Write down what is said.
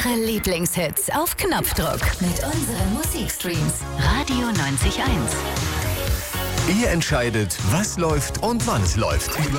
Ihre Lieblingshits auf Knopfdruck mit unseren Musikstreams. Radio 90.1. Ihr entscheidet, was läuft und wann es läuft.